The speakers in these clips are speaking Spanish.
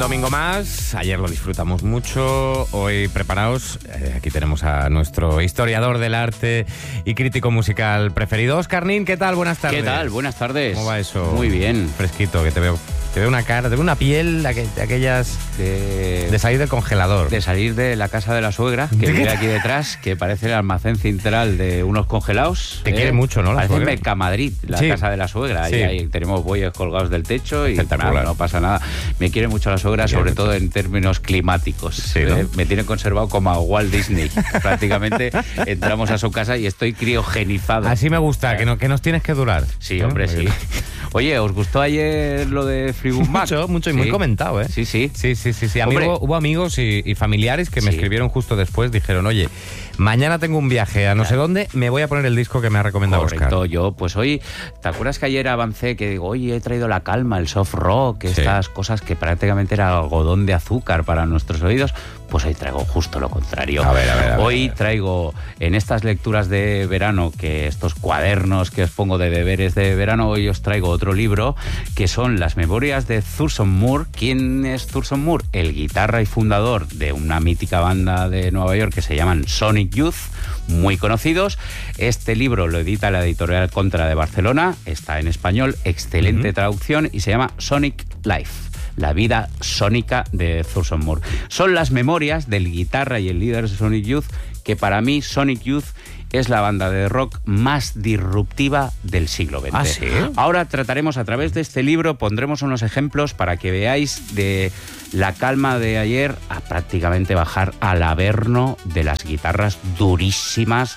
domingo más. Ayer lo disfrutamos mucho. Hoy preparaos. Aquí tenemos a nuestro historiador del arte y crítico musical preferido, Óscar Nin. ¿Qué tal? Buenas tardes. ¿Qué tal? Buenas tardes. ¿Cómo va eso? Muy bien. Fresquito, que te veo. Te veo una cara, te veo una piel de aquellas de salir del congelador. De salir de la casa de la suegra, que vive aquí detrás, que parece el almacén central de unos congelados. Te quiere mucho, ¿no? Parece Mercamadrid, la casa de la suegra. Sí. Ahí tenemos bueyes colgados del techo y nada, no pasa nada. Me quiere mucho la suegra, sobre todo en términos climáticos. Sí, ¿no? Me tiene conservado como a Walt Disney. Prácticamente entramos a su casa y estoy criogenizado. Así me gusta, que nos tienes que durar. Sí, hombre, sí. Oye, ¿os gustó ayer lo de Fleetwood Mac? Mucho y muy comentado, ¿eh? Sí. Sí. Hubo amigos y familiares que me escribieron justo después, dijeron, oye, mañana tengo un viaje a no sé dónde, me voy a poner el disco que me ha recomendado Óscar. Correcto, yo, pues hoy, ¿te acuerdas que ayer avancé que digo, oye, he traído la calma, el soft rock, estas cosas que prácticamente era algodón de azúcar para nuestros oídos? Pues hoy traigo justo lo contrario. A ver. Hoy traigo, en estas lecturas de verano, que estos cuadernos que os pongo de deberes de verano, hoy os traigo otro libro, que son las memorias de Thurston Moore. ¿Quién es Thurston Moore? El guitarra y fundador de una mítica banda de Nueva York que se llaman Sonic Youth, muy conocidos. Este libro lo edita la editorial Contra de Barcelona, está en español, excelente traducción, y se llama Sonic Life. La vida sónica de Thurston Moore. Son las memorias del guitarra y el líder de Sonic Youth, que para mí Sonic Youth es la banda de rock más disruptiva del siglo XX. ¿Ah, sí? Ahora trataremos a través de este libro, pondremos unos ejemplos para que veáis de la calma de ayer a prácticamente bajar al averno de las guitarras durísimas.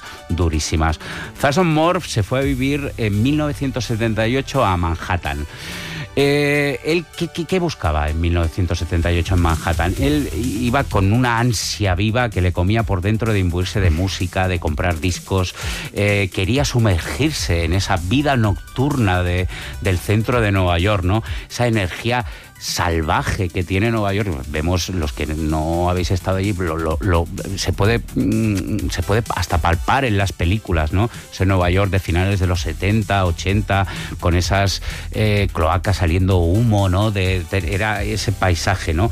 Thurston Moore se fue a vivir en 1978 a Manhattan. Él, ¿qué buscaba en 1978 en Manhattan? Él iba con una ansia viva que le comía por dentro de imbuirse de música, de comprar discos. Quería sumergirse en esa vida nocturna del centro de Nueva York, ¿no? Esa energía salvaje que tiene Nueva York. Vemos, los que no habéis estado allí, se puede hasta palpar en las películas, ¿no? Ese Nueva York de finales de los 70, 80, con esas cloacas saliendo humo, ¿no? Era ese paisaje, ¿no?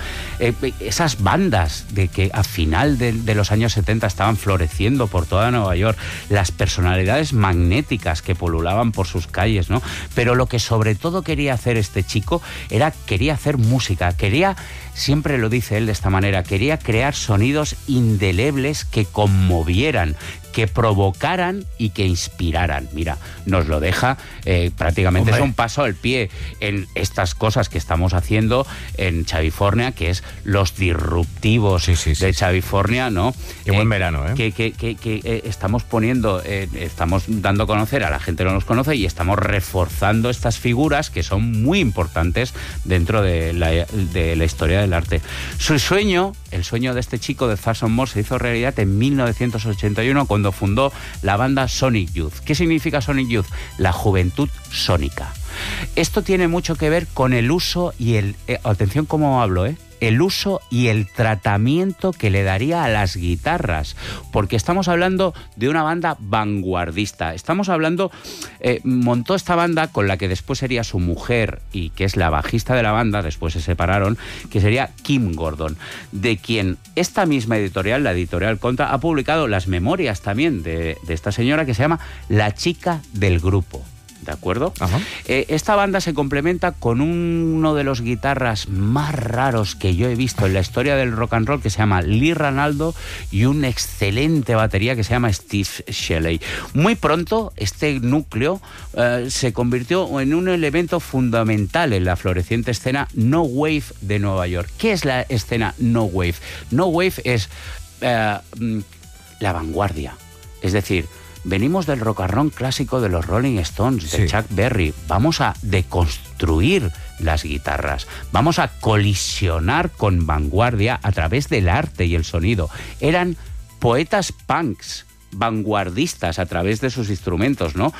Esas bandas de que a final de los años 70 estaban floreciendo por toda Nueva York, las personalidades magnéticas que pululaban por sus calles, ¿no? Pero lo que sobre todo quería hacer este chico quería hacer música, siempre lo dice él de esta manera, quería crear sonidos indelebles que conmovieran, que provocaran y que inspiraran. Mira, nos lo deja prácticamente. Hombre. Es un paso al pie en estas cosas que estamos haciendo en Chavifornia, que es los disruptivos de Chavifornia, ¿no? Qué buen verano, ¿eh? Que estamos poniendo, estamos dando a conocer, a la gente no nos conoce, y estamos reforzando estas figuras que son muy importantes dentro de la historia del arte. Su sueño, el sueño de este chico de Thurston Moore, se hizo realidad en 1981 cuando fundó la banda Sonic Youth. ¿Qué significa Sonic Youth? La juventud sónica. Esto tiene mucho que ver con el uso y atención cómo hablo, el uso y el tratamiento que le daría a las guitarras, porque estamos hablando de una banda vanguardista. Estamos hablando, montó esta banda con la que después sería su mujer y que es la bajista de la banda, después se separaron, que sería Kim Gordon, de quien esta misma editorial, la editorial Contra, ha publicado las memorias también de esta señora, que se llama La chica del grupo. ¿De acuerdo? Esta banda se complementa con uno de los guitarras más raros que yo he visto en la historia del rock and roll, que se llama Lee Ranaldo, y un excelente batería que se llama Steve Shelley. Muy pronto este núcleo se convirtió en un elemento fundamental en la floreciente escena No Wave de Nueva York. ¿Qué es la escena No Wave? No Wave es la vanguardia, es decir, venimos del rock and roll clásico de los Rolling Stones, de Chuck Berry. Vamos a deconstruir las guitarras. Vamos a colisionar con vanguardia a través del arte y el sonido. Eran poetas punks, vanguardistas a través de sus instrumentos, ¿no?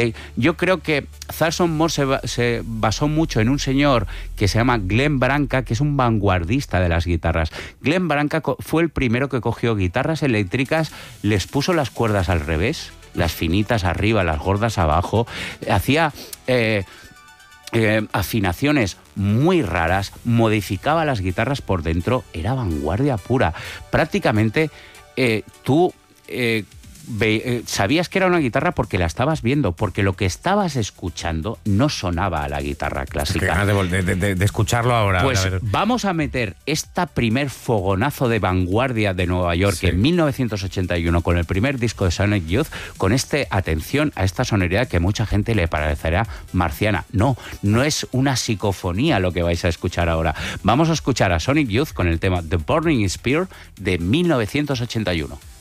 Yo creo que Thurston Moore se basó mucho en un señor que se llama Glenn Branca, que es un vanguardista de las guitarras. Glenn Branca fue el primero que cogió guitarras eléctricas, les puso las cuerdas al revés, las finitas arriba, las gordas abajo, hacía afinaciones muy raras, modificaba las guitarras por dentro, era vanguardia pura. Prácticamente tú sabías que era una guitarra porque la estabas viendo, porque lo que estabas escuchando no sonaba a la guitarra clásica. Es que ganas de escucharlo ahora. Pues vamos a meter esta primer fogonazo de vanguardia de Nueva York en 1981 con el primer disco de Sonic Youth, con atención a esta sonoridad que mucha gente le parecerá marciana. No es una psicofonía lo que vais a escuchar ahora. Vamos a escuchar a Sonic Youth con el tema The Burning Spear de 1981.